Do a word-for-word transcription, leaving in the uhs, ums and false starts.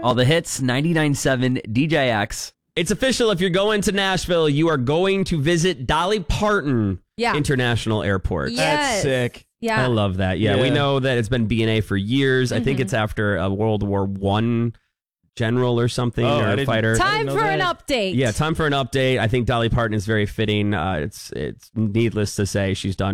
All the hits, ninety-nine point seven D J X. It's official. If you're going to Nashville, you are going to visit Dolly Parton Yeah. International Airport. Yes. That's sick. Yeah. I love that. Yeah, Yeah. we know that it's been B and A for years. I Mm-hmm. think it's after a World War One general or something, Oh, I or a didn't- fighter. Time know for an that. update. Yeah, time for an update. I think Dolly Parton is very fitting. Uh, it's it's needless to say she's done